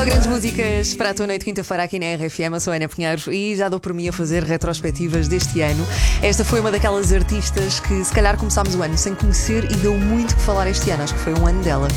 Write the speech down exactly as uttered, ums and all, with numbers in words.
Grandes músicas para a tua noite de quinta-feira aqui na R F M. Eu sou a Ana Pinheiro e já dou por mim a fazer retrospectivas deste ano. Esta foi uma daquelas artistas que se calhar começámos o ano sem conhecer e deu muito que falar este ano. Acho que foi um ano dela.